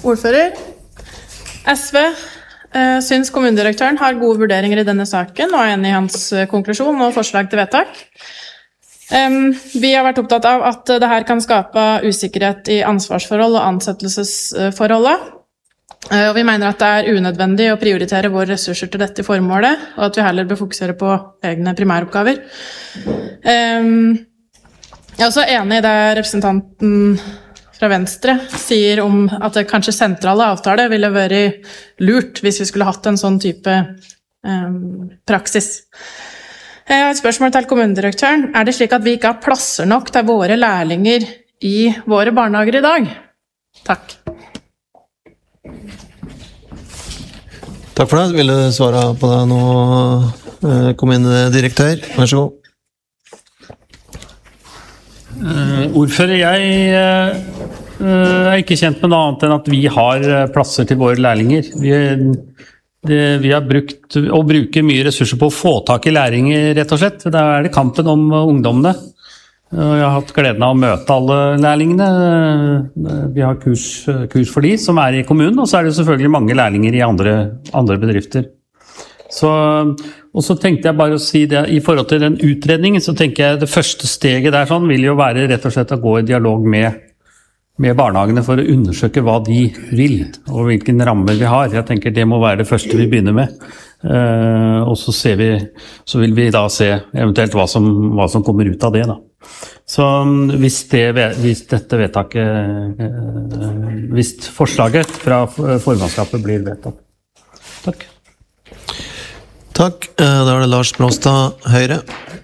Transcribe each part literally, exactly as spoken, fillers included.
Ordfører. S V eh, syns kommunedirektøren har gode vurderinger i denne saken og er enig i hans konklusjon og forslag til vedtak. Um, vi har vært opptatt av at det her kan skape usikkerhet i ansvarsforhold og ansettelsesforholdet. Uh, og vi mener at det er unødvendig å prioritere våre ressurser til dette formålet, og at vi heller bør fokusere på egne primæroppgaver. Um, jeg er også enig i det representanten fra Venstre sier om at det kanskje sentrale avtale ville vært lurt hvis vi skulle hatt en sånn type um, praksis. Jeg har et spørsmål til kommunedirektøren. Er det slik at vi ikke har plasser nok til våre lærlinger i våre barnehager i dag? Takk. Takk for det. Vil du svare på det nå, kommunedirektør? Vær så god. Uh, ordfører, jeg uh, er ikke kjent med noe annet enn at vi har plasser til våre lærlinger. Vi, det, vi har brukt og bruker mye ressurser på å få tak i lærlinger, rett og slett. Da er det kampen om ungdommene. Uh, jeg har hatt gleden av å møte alle lærlingene. Uh, vi har kurs, kurs for de som er i kommunen, og så er det selvfølgelig mange lærlinger i andre, andre bedrifter. Så, og så tenkte jeg bare å si det, i forhold til den utredningen, så tenker jeg det første steget der sånn vil jo være rett og slett å gå i dialog med, med barnehagene for å undersøke hva de vil, og hvilken rammer vi har. Jeg tenker det må være det første vi begynner med. Uh, og så ser vi, så vil vi da se eventuelt hva som, hva som kommer ut av det da. Så hvis, det, hvis dette vedtaket, uh, hvis forslaget fra formannskapet blir vedtatt. Takk. Takk. Da er det Lars Bråstad, Høyre.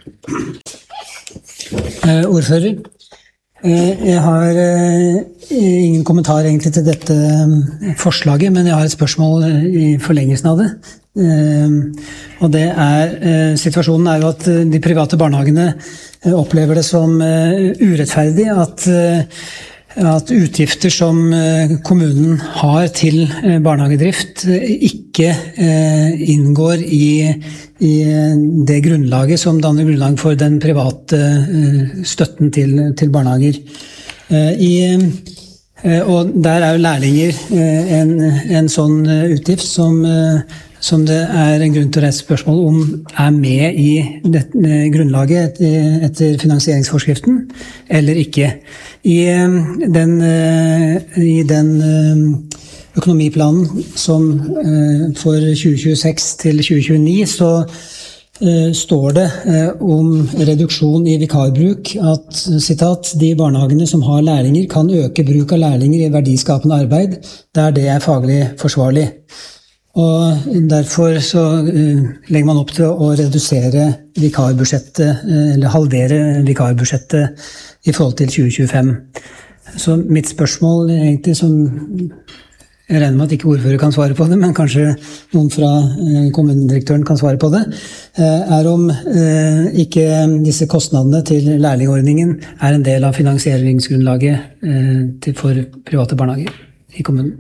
Eh, ordfører, eh, jeg har eh, ingen kommentar egentlig til dette forslaget, men jeg har et spørsmål i forlengelsen av det. Eh, og det er, eh, situasjonen er jo at de private barnehagene eh, opplever det som eh, urettferdig at eh, at utgifter som kommunen har til barnehagedrift ikke inngår i, i det grunnlaget som danner grunnlag for den private støtten til, til barnehager. I, og der er jo lærlinger en, en sånn utgift som, som det er en grunn til å reise spørsmål om er med i dette grunnlaget etter, etter finansieringsforskriften eller ikke. I den, i den økonomiplanen som for tjue tjueseks til tjue tjueni så står det om reduksjon i vikarbruk at, sitat, de barnehagene som har lærlinger kan øke bruk av lærlinger i verdiskapende arbeid der det er faglig forsvarlig. Og derfor så legger man opp til å redusere vikarbudsjettet, eller halvere vikarbudsjettet i forhold til tjue tjuefem. Så mitt spørsmål egentlig, som jeg regner med at ikke ordfører kan svare på det, men kanskje noen fra kommunedirektøren kan svare på det, er om ikke disse kostnadene til lærlingordningen er en del av finansieringsgrunnlaget for private barnehager i kommunen.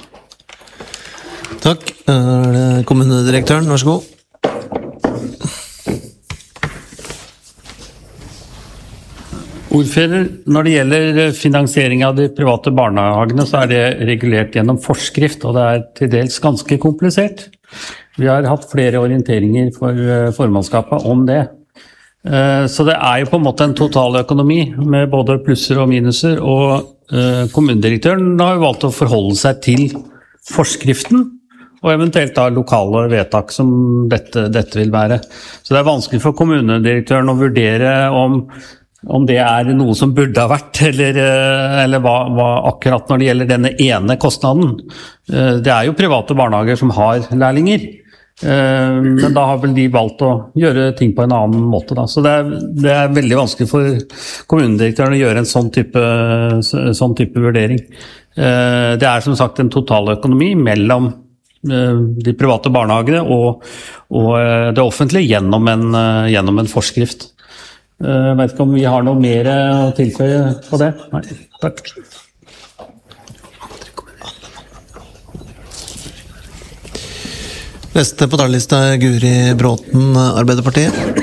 Takk. Er det kommunedirektøren? Vær så god. Ordfører, når det gjelder finansiering av de private barnehagene, så er det regulert gjennom forskrift, og det er til dels ganske komplisert. Vi har hatt flere orienteringer for formannskapet om det. Så det er jo på en måte en totaløkonomi med både plusser og minuser, og kommunedirektøren har jo valgt å forholde seg til forskriften, og eventuelt da lokale vedtak som dette, dette vil være. Så det er vanskelig for kommunedirektøren å vurdere om, om det er noe som burde ha vært, eller, eller hva, hva akkurat når det gjelder denne ene kostnaden. Det er jo private barnehager som har lærlinger, men da har vel de valgt å gjøre ting på en annen måte da. Så det er, det er veldig vanskelig for kommunedirektøren å gjøre en sånn type, sånn type vurdering. Det er som sagt en totaløkonomi mellom de private barnehagene og, og det offentlige gjennom en, gjennom en forskrift. Jeg vet ikke om vi har noe mer å tilføye på det? Nei, takk. Neste på talerlista er Guri Bråten, Arbeiderpartiet.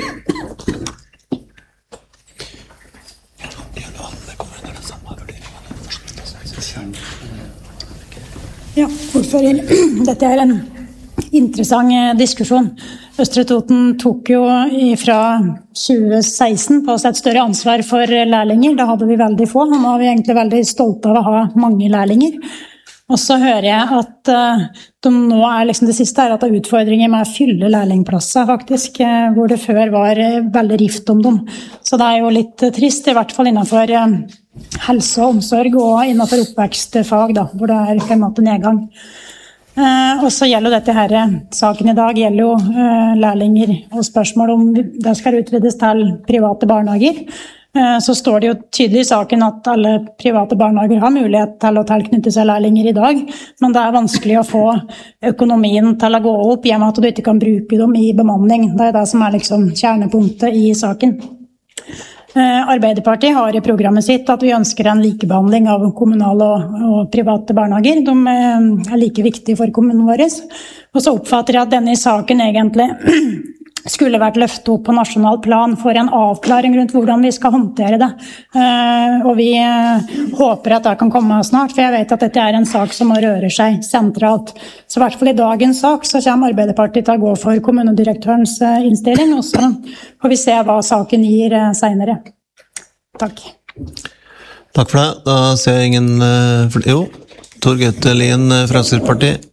Ja, ordfører. Dette er en interessant diskusjon. Østre Toten tok jo fra tjue seksten på seg et større ansvar for lærlinger. Da hadde vi veldig få, og nå er vi egentlig veldig stolte av å ha mange lærlinger. Og så hører jeg at de nå er liksom det siste er at det er utfordringer med å fylle lærlingplasser faktisk, hvor det før var veldig rift om dem. Så det er jo litt trist, i hvert fall innenfor helse og omsorg og innenfor oppvekstfag, da, hvor det er på en måte nedgang. Og så gjelder dette her, saken i dag gjelder jo lærlinger og spørsmål om det skal utvides til private barnehager. Så står det jo tydelig i saken at alle private barnehager har mulighet til å tilknytte seg lærlinger i dag, men det er vanskelig å få økonomien til å gå opp hjemme at du ikke kan bruke dem i bemanning. Det er det som er liksom kjernepunktet i saken. Arbeiderpartiet har i programmet sitt at vi ønsker en likebehandling av kommunale og, og private barnehager. De er like viktige for kommunen vår. Og så oppfatter jeg at denne saken egentlig skulle vært løftet opp på nasjonal plan for en avklaring rundt hvordan vi skal håndtere det. Og vi håper at det kan komme snart, for jeg vet at dette er en sak som må røre seg sentralt. Så i hvert fall i dagens sak så kommer Arbeiderpartiet til å gå for kommunedirektørens innstilling, og så får vi se hva saken gir senere. Takk. Takk for det. Da ser jeg ingen... Jo, Tor Gaute Lien, Fremskrittspartiet.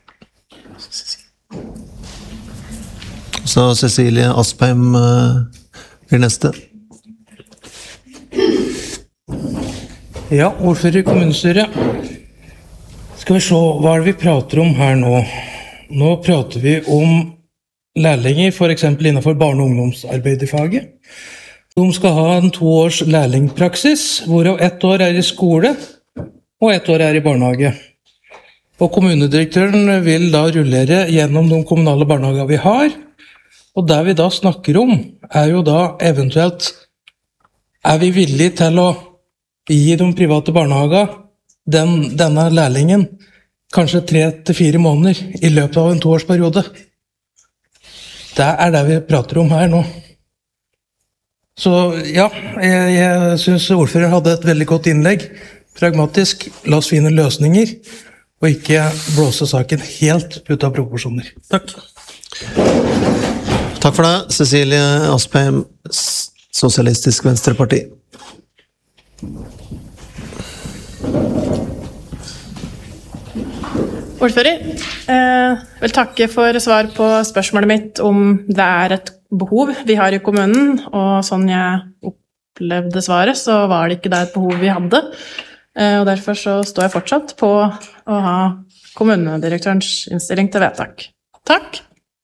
Så Cecilie Aspeim uh, blir neste. Ja, ordfører i kommunestyret. Skal vi se, hva er det vi prater om her nå? Nå prater vi om lærlinger, for eksempel innenfor barne- og ungdomsarbeiderfaget. De skal ha en to års lærlingpraksis, hvorav ett år er i skole, og ett år er i barnehage. Og kommunedirektøren vil da rullere gjennom de kommunale barnehager vi har. Og det vi da snakker om, er jo da eventuelt, er vi villige til å gi de private barnehager den, denne lærlingen kanskje tre til fire måneder i løpet av en toårsperiode? Det er det vi prater om her nå. Så ja, jeg, jeg synes ordføreren hadde et veldig godt innlegg. Pragmatisk, la oss finne løsninger, og ikke blåse saken helt ut av proporsjoner. Takk. Takk for det, Cecilie Aspeim, Sosialistisk Venstreparti. Ordfører, jeg vil takke for svar på spørsmålet mitt om det er et behov vi har i kommunen, og sånn jeg opplevde svaret, så var det ikke det et behov vi hadde. Og derfor så står jeg fortsatt på å ha kommunedirektørens innstilling til vedtak. Takk.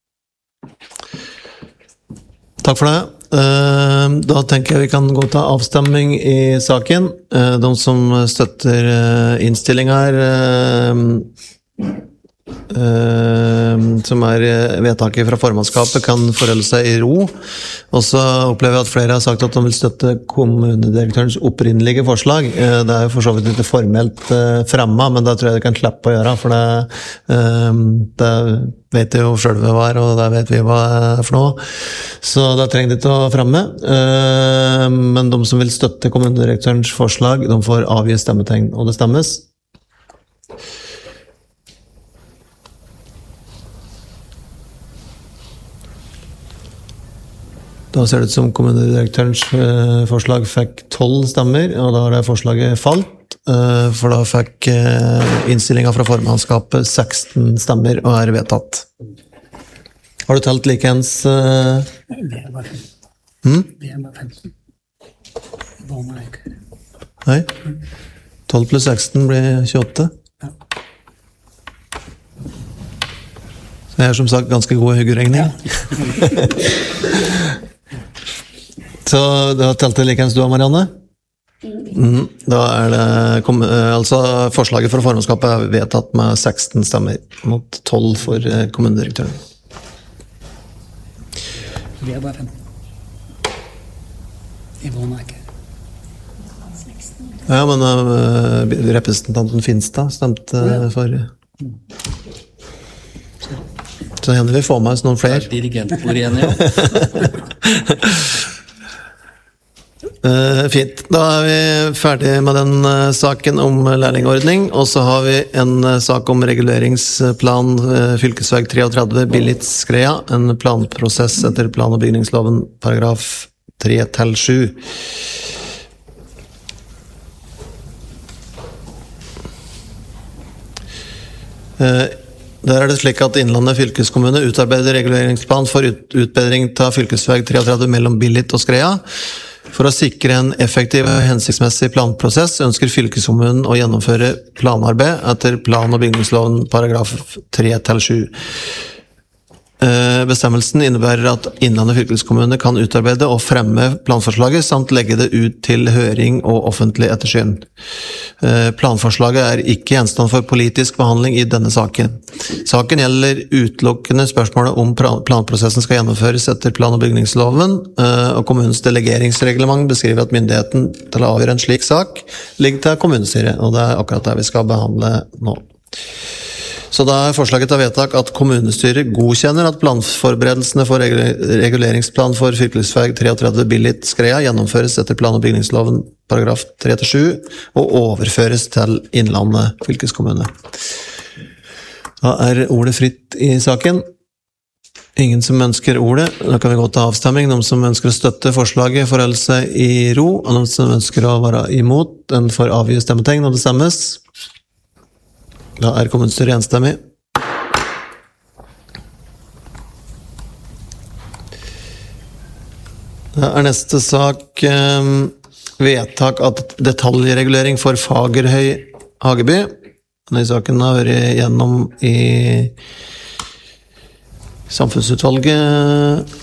Takk for det. Da tenker jeg vi kan gå til avstemming i saken. De som støtter innstillingen her, som er vedtaket fra formannskapet, kan forholde seg i ro. Og så opplever jeg at flere har sagt at de vil støtte kommunedirektørens opprinnelige forslag. Det er jo for så vidt ikke formelt fremmet, men det tror jeg det kan slippe å gjøre, for det, det vet jeg jo selv hva er, og det vet vi hva er for noe. Så det trenger det ikke å fremme. Men de som vil støtte kommunedirektørens forslag, de får avgi stemmetegn, og det stemmes. Da ser det ut som kommunedirektørens forslag fikk tolv stemmer, og da har det forslaget falt, for da fikk innstillingen fra formannskapet seksten stemmer og er vedtatt. Har du talt likeens? Det er bare femten. Hmm? Det er bare femten. Nei? tolv pluss seksten blir tjueåtte. Ja. Så jeg er som sagt ganske god i huggeregning. Ja. Så du har telt det likeens du, Marianne? Mm, da er det, kom, altså forslaget fra formannskapet er vedtatt med seksten stemmer mot tolv for kommunedirektøren. Det er bare femten. I Vånæker. Ja, men uh, representanten Finstad stemte uh, for... Så hender vi får med oss noen flere. Dirigent for igjen, ja. Eh, fint. Da er vi ferdig med den eh, saken om lærlingordning, og så har vi en eh, sak om reguleringsplan eh, fylkesveg treogtredve Billits-Skreia, en planprosess etter plan- og bygningsloven paragraf tre til sju. Eh, Der er det slik at Innlandet fylkeskommune utarbeider reguleringsplan for ut utbedring av fylkesveg treogtredve mellom Billit og Skreia. For å sikre en effektiv og hensiktsmessig planprosess ønsker fylkeskommunen å gjennomføre planarbeid etter plan- og bygningsloven paragraf tre til sju. Bestemmelsen innebærer at Innlandet fylkeskommune kan utarbeide og fremme planforslaget, samt legge det ut til høring og offentlig ettersyn. Planforslaget er ikke gjenstand for politisk behandling i denne saken. Saken gjelder utelukkende spørsmålet om planprosessen skal gjennomføres etter plan- og bygningsloven, og kommunens delegeringsreglement beskriver at myndigheten til å avgjøre en slik sak ligger til kommunestyret, og det er akkurat det vi skal behandle nå. Så da er forslaget til vedtak at kommunestyret godkjenner at planforberedelsene for reguleringsplan for fylkesveg treogtredve Billit-Skreia gjennomføres etter plan- og bygningsloven paragraf tre til sju og overføres til Innlandet fylkeskommune. Da er ordet fritt i saken. Ingen som ønsker ordet. Da kan vi gå til avstemming. De som ønsker å støtte forslaget forholder seg i ro, og de som ønsker å være imot, den får avgi stemmetegn når det stemmes. Da er kommunestyret enstemmig. Da er neste sak eh, vedtak av detaljregulering for Fagerhøy Hageby. Denne saken har vært gjennom i samfunnsutvalget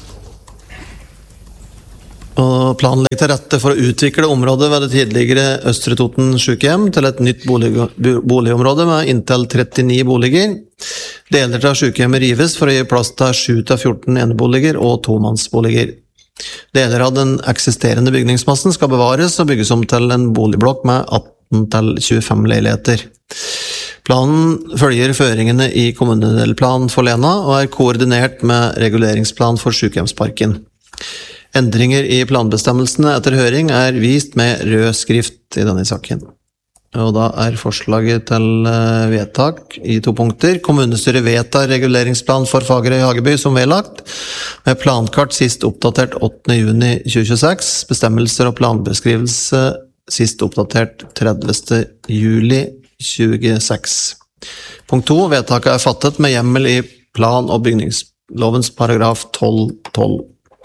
og planlegger til rette for å utvikle området ved det tidligere Østre Toten sykehjem til et nytt bolig, boligområde med inntil trettini boliger. Deler av sykehjemmet rives for å gi plass til sju til fjorten eneboliger og tomannsboliger. Deler av den eksisterende bygningsmassen skal bevares og bygges om til en boligblokk med atten til tjuefem leiligheter. Planen følger føringene i kommunedelplan for Lena og er koordinert med reguleringsplan for sykehjemsparken. Endringer i planbestemmelsene etter høring er vist med rød skrift i denne saken. Og da er forslaget til vedtak i to punkter. Kommunestyret vedtar reguleringsplan for Fagerhøy Hageby som vedlagt, med plankart sist oppdatert åttende juni tjue tjueseks, bestemmelser og planbeskrivelse sist oppdatert tredivte juli tjue tjueseks. Punkt to. Vedtaket er fattet med hjemmel i plan- og bygningslovens paragraf tolv tolv.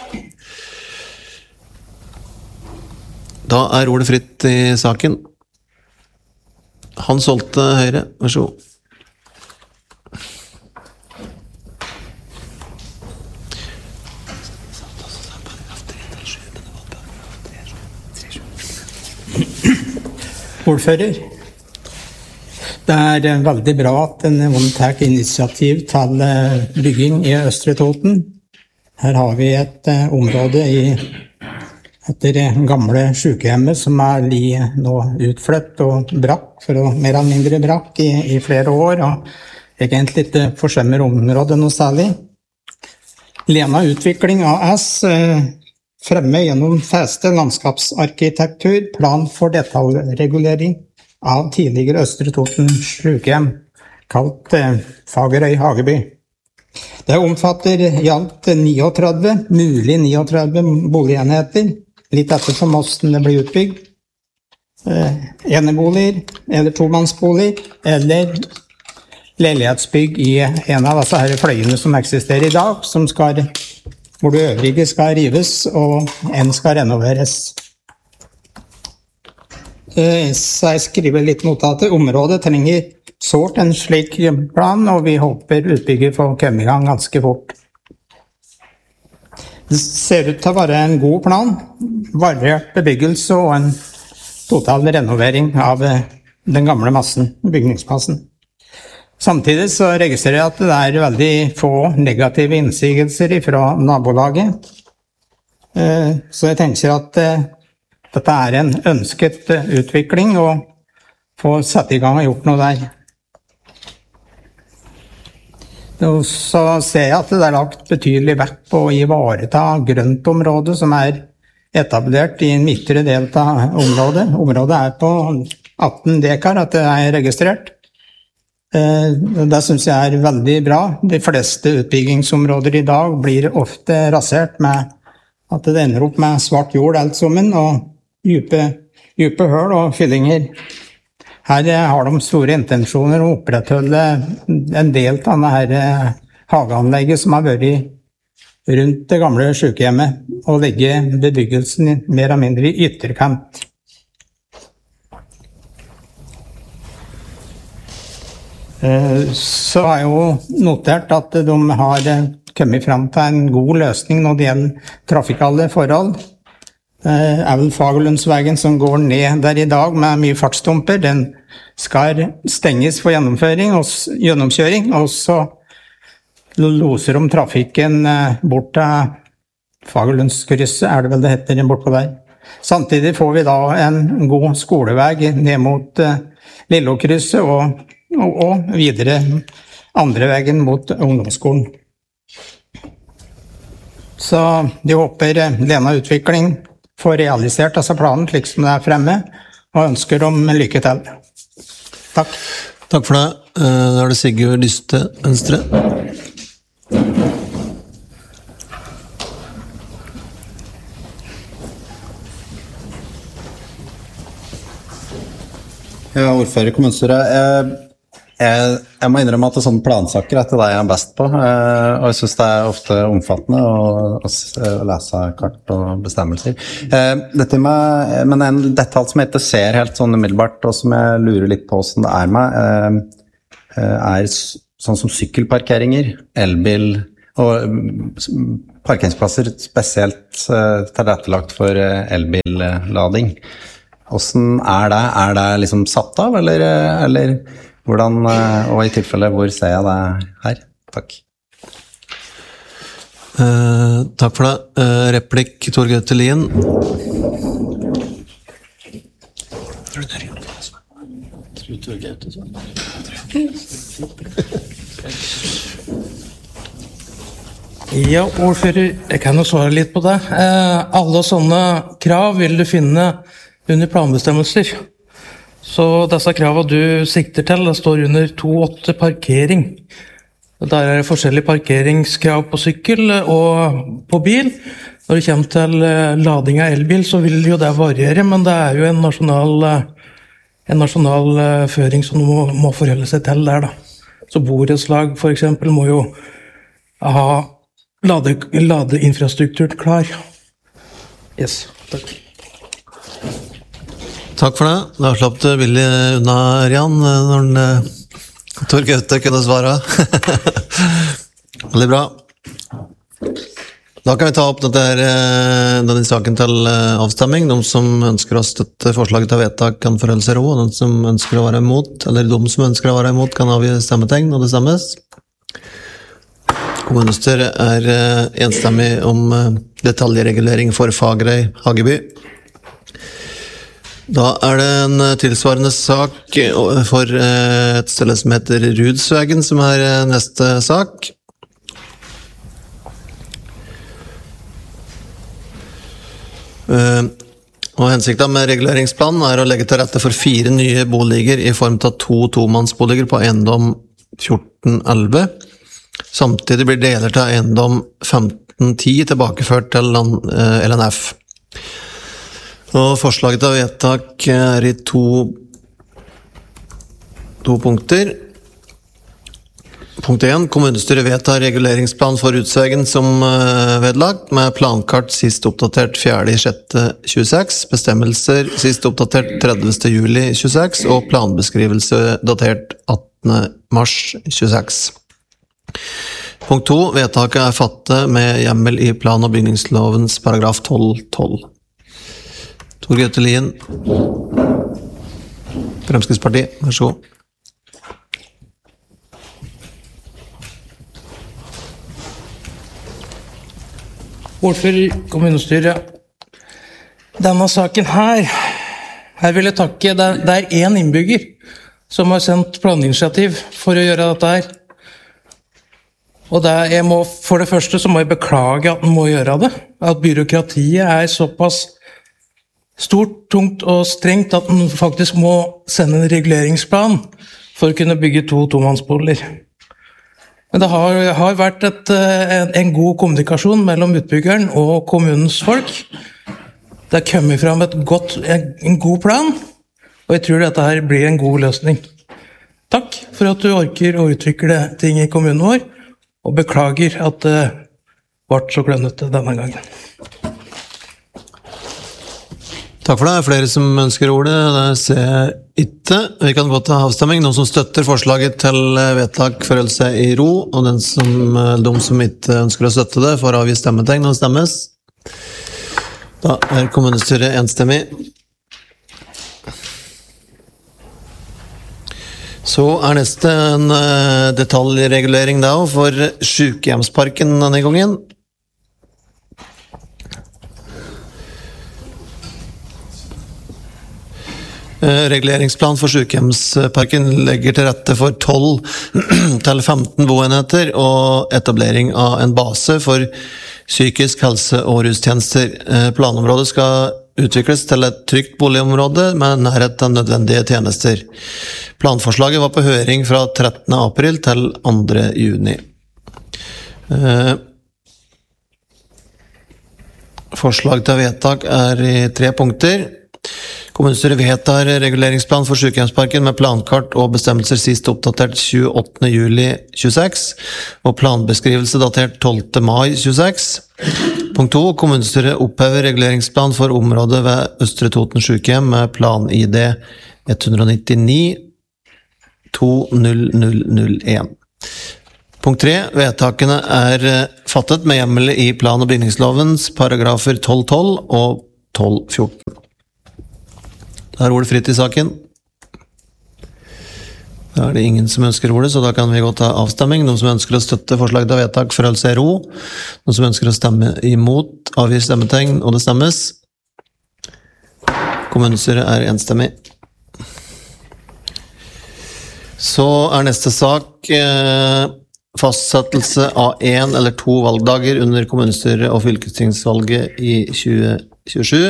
Da er ordet fritt i saken. Hans Holte Høyre, vær så god. Ordfører, det er veldig bra at noen tar initiativ til bygging i Østre Toten. Her har vi et område i etter gamle sykehjemmet som er nå utflytt og brakk, for å mer eller mindre brakk i, i flere år, og egentlig ikke forsømmer området noe særlig. Lena Utvikling A S eh, fremme gjennom faste landskapsarkitektur, plan for detaljregulering av tidligere Østre Toten sykehjem, kalt eh, Fagerhøy Hageby. Det omfatter i alt trettini, mulig trettini boligenheter, litt etter som hvordan det blir utbygd. Eh, eneboliger, eller tomannsboliger, eller leilighetsbygg i en av disse her fløyene som eksisterer i dag, som skal, hvor det øvrige skal rives, og en skal renoveres. Eh, så jeg skriver litt notater. Området trenger sårt en slik plan, og vi håper utbygger får komme i gang ganske fort. Det ser ut til å være en god plan, variert bebyggelse og en total renovering av den gamle massen, bygningsmassen. Samtidig så registrerer jeg at det er veldig få negative innsigelser fra nabolaget. Så jeg tenker at dette er en ønsket utvikling, og få sette i gang og gjort noe der. Og så ser jeg at det er lagt betydelig vekt på å ivareta grøntområdet som er etablert i en midtre del av området. Området er på atten dekar at det er registrert. Det synes jeg er veldig bra. De fleste utbyggingsområder i dag blir ofte rasert med at det ender opp med svart jord alt sammen, og dype, dype høl og fyllinger. Her har de store intensjoner å opprettholde en del av dette hageanlegget som har vært rundt det gamle sykehjemmet, og legge bebyggelsen mer eller mindre i ytterkant. Så har jeg jo notert at de har kommet frem til en god løsning når det gjelder trafikale forhold. Er vel Fagerlundsveien som går ned der i dag med mye fartstumper, den skal stenges for gjennomføring og gjennomkjøring, og så loser de trafikken bort til Fagerlundskrysset, er det vel det heter, bort på der. Samtidig får vi da en god skolevei ned mot Lillåkrysset og, og, og videre andre veien mot ungdomsskolen. Så de håper denne utvikling får realisert disse planen slik som det er fremme, og ønsker dem lykke til. Takk. Takk for det. Da er det Sigurd Dyste, Venstre. Ja, ordfører i kommunestyret. Jeg, jeg, jeg må innrømme at det er sånne plansaker er det jeg er best på, og jeg synes det er ofte omfattende å, å lese kart og bestemmelser. Dette med, men en detalj som jeg ikke ser helt sånn umiddelbart, og som jeg lurer litt på hvordan det er med, er sånn som sykkelparkeringer, elbil og parkeringsplasser spesielt tilrettelagt for elbillading. Hvordan er det? Er det liksom satt av, eller, eller hvordan, og i tilfelle hvor ser jeg det her? Takk. Eh, takk for det. Eh, replikk Tor Gaute Lien. Ja, ordfører, jeg kan jo svare litt på det. Eh, alle sånne krav vil du finne under planbestemmelser. Så disse kravene du sikter til, det står under to åtte parkering. Der er det forskjellige parkeringskrav på sykkel og på bil. Når det kommer til lading av elbil, så vil jo det variere, men det er jo en nasjonal, en nasjonal føring som du må, må forholde seg til der, da. Så borettslag for eksempel må jo ha lade, ladeinfrastruktur klar. Yes, takk. Takk for det. Da slapp du billig unna, Rian, når den, Tor Gaute kunne svare. Veldig bra. Da kan vi ta opp dette her, denne saken til avstemming. De som ønsker å støtte forslaget til vedtak kan forholde seg ro, og de som ønsker å være imot, eller de som ønsker å være imot, kan avgi stemmetegn, og det stemmes. Kommunestyret er enstemmig om detaljregulering for Fagerøy Hageby. Da er det en tilsvarende sak for et sted som heter Rudsvegen, som er neste sak. Og hensikten med reguleringsplanen er å legge til rette for fire nye boliger i form av to tomannsboliger på eiendom fjorten elleve. Samtidig blir deler til eiendom femten ti tilbakeført til L N F. Og forslaget til vedtak er i to, to punkter. Punkt én. Kommunestyret vedtar reguleringsplan for Rudsvegen som vedlagt, med plankart sist oppdatert fjerde juni tjueseks, bestemmelser sist oppdatert tredivte juli tjueseks, og planbeskrivelse datert attende mars tjueseks. Punkt to. Vedtaket er fattet med hjemmel i plan- og bygningslovens paragraf tolv tolv. Tor Gaute Lien, Fremskrittspartiet, vær så god. Ordfører, kommunestyret. Denne saken her, her vil jeg takke, det er, det er en innbygger som har sendt planinitiativ for å gjøre dette her. Og det, jeg må, for det første så må jeg beklage at den må gjøre det. at byråkratiet er såpass stort, tungt og strengt at den faktisk må sende en reguleringsplan for å kunne bygge to tomannsboliger. Men det har, har vært et, en, en god kommunikasjon mellom utbyggeren og kommunens folk. Det har kommet fram et godt, en, en god plan, og jeg tror dette her blir en god løsning. Takk for at du orker å utvikle ting i kommunen vår, og beklager at det ble så klønete denne gangen. Takk for det. Er flere som ønsker ordet? Det ser jeg ikke. Vi kan gå til avstemming. Noen som støtter forslaget til vedtak for å holde seg i ro, og den som, de som ikke ønsker å støtte det, får avgi stemmetegn og stemmes. Da er kommunestyret enstemmig. Så er neste en detaljregulering da for sykehjemsparken denne gangen. Reguleringsplan for sykehjemsparken legger til rette for tolv til femten boenheter og etablering av en base for psykisk helse- og rustjenester. Planområdet skal utvikles til et trygt boligområde med nærhet til nødvendige tjenester. Planforslaget var på høring fra trettende april til andre juni. Forslag til vedtak er i tre punkter. Kommunestyret vedtar reguleringsplan for sykehjemsparken med plankart og bestemmelser sist oppdatert tjueåttende juli tjueseks, og planbeskrivelse datert tolvte mai tjueseks. Punkt to. Kommunestyret opphever reguleringsplan for området ved Østre Toten sykehjem med plan-I D ett ni ni to null null null en. Punkt tre. Vedtakene er fattet med hjemmel i plan- og bygningslovens paragrafer tolv tolv og tolv fjorten. Da er ordet fritt i saken. Da er det ingen som ønsker ordet, så da kan vi gå til avstemming. Noen som ønsker å støtte forslaget av vedtak for å holde seg i ro. Noen som ønsker å stemme imot, avgir stemmetegn, og det stemmes. Kommunestyret er enstemmig. Så er neste sak eh, fastsettelse av en eller to valgdager under kommunestyret og fylkestingsvalget i tjue tjuesju.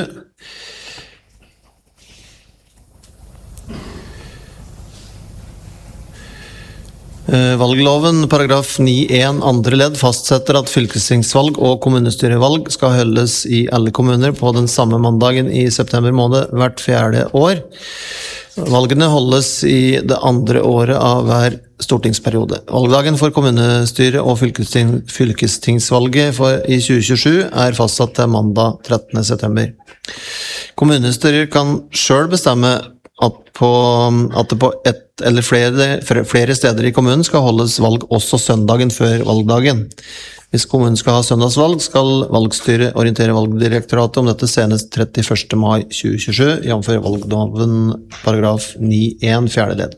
Valgloven, paragraf ni en andre ledd, fastsetter at fylkestingsvalg og kommunestyrevalg skal holdes i alle kommuner på den samme mandagen i september måned hvert fjerde år. Valgene holdes i det andre året av hver stortingsperiode. Valgdagen for kommunestyre og fylkesting, fylkestingsvalget for, i tjue tjuesju er fastsatt til mandag trettende september. Kommunestyrer kan selv bestemme at, på, at det på ett eller flere, flere steder i kommunen skal holdes valg også søndagen før valgdagen. Hvis kommunen skal ha søndagsvalg, skal valgstyret orientere valgdirektoratet om dette senest trettiførste mai tjue tjuesju, jf. Valgloven paragraf ni en fjerde ledd.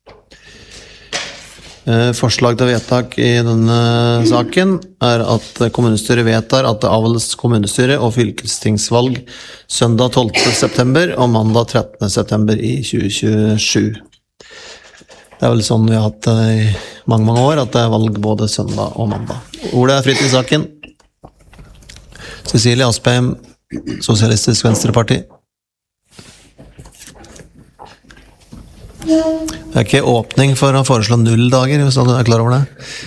Forslag til vedtak i denne saken er at kommunestyret vedtar at det avholdes kommunestyre og fylkestingsvalg søndag tolvte september og mandag trettende september i tjue tjuesju. Det er vel sånn vi har hatt det i mange, mange år, at det er valg både søndag og mandag. Ordet er fritt i saken. Cecilie Aspeim, Sosialistisk Venstreparti. Det er ikke åpning for å foreslå null dager, hvis du er klar over det.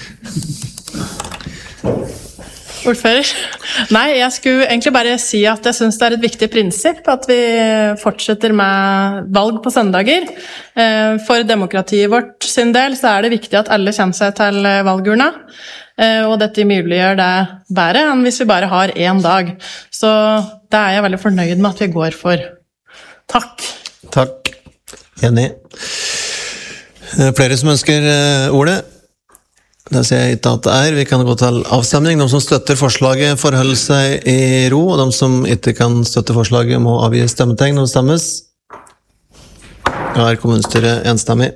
Ordfører? Nei, jeg skulle egentlig bare si at jeg synes det er et viktig prinsipp at vi fortsetter med valg på søndager. For demokratiet vårt sin del så er det viktig at alle kommer seg til valgurna, og dette muliggjør det bedre enn hvis vi bare har en dag. Så det er jeg veldig fornøyd med at vi går for. Takk. Takk. Enig. Flere som ønsker ordet? Det ser jeg ikke at det er. Vi kan gå til avstemning. De som støtter forslaget forholder seg i ro, og de som ikke kan støtte forslaget må avgi stemmetegn og stemmes. Da er kommunestyret enstemmig.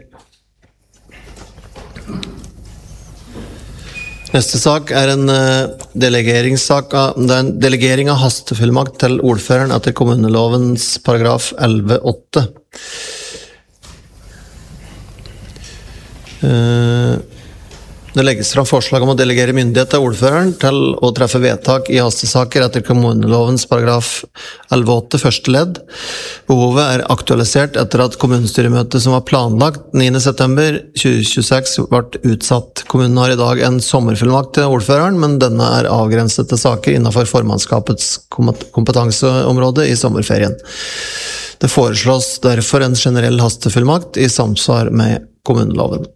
Neste sak er en delegeringssak av, det er en delegering av hastefullmakt til ordføreren etter kommunelovens paragraf elleve åtte. Uh, Det legges fram forslag om å delegere myndighet til ordføreren til å treffe vedtak i hastesaker etter kommunelovens paragraf elleve åtte første ledd. Behovet er aktualisert etter at kommunestyremøtet som var planlagt niende september tjue tjueseks ble utsatt. Kommunen har i dag en sommerfullmakt til ordføreren, men denne er avgrenset til saker innenfor formannskapets kompetanseområde i sommerferien. Det foreslås derfor en generell hastefullmakt i samsvar med kommuneloven.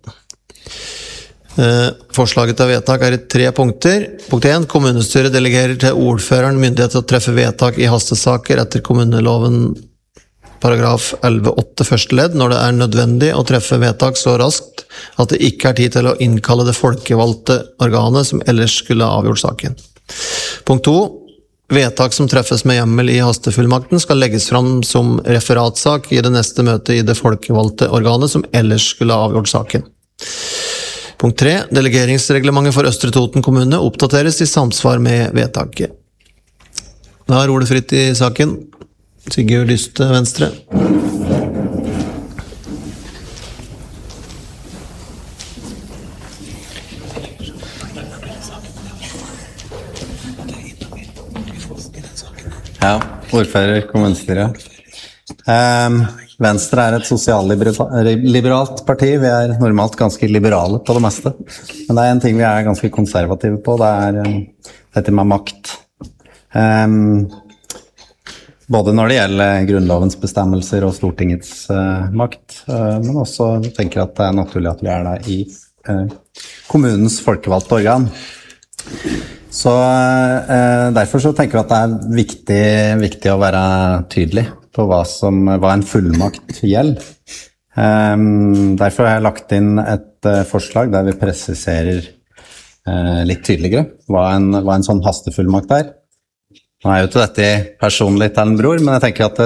Forslaget til vedtak er i tre punkter. Punkt én. Kommunestyret delegerer til ordføreren myndighet til å treffe vedtak i hastesaker etter kommuneloven paragraf elleve åtte første ledd når det er nødvendig å treffe vedtak så raskt at det ikke er tid til å innkalle det folkevalgte organet som ellers skulle ha avgjort saken. Punkt to. Vedtak som treffes med hjemmel i hastefullmakten skal legges fram som referatsak i det neste møtet i det folkevalgte organet som ellers skulle ha avgjort saken. Punkt tre. Delegeringsreglementet for Østre Toten kommune oppdateres i samsvar med vedtaket. Da er ordet fritt i saken. Sigurd Lyste, Venstre. Ja, ordfører, kommunestyre. Um, Venstre er et sosialliberalt parti. Vi er normalt ganske liberale på det meste. Men det er en ting vi er ganske konservative på, det er um, dette med makt. Um, både når det gjelder grunnlovens bestemmelser og Stortingets uh, makt, uh, men også tenker at det er naturlig at vi er der i uh, kommunens folkevalgte organ. Så uh, derfor så tenker jeg at det er viktig, viktig å være tydelig på hva, som, hva en fullmakt gjelder. Um, derfor har jeg lagt inn et uh, forslag der vi presiserer uh, litt tydeligere hva en, hva en sånn hastefullmakt er. Nå er jo ikke dette personlig til en bror, men jeg tenker at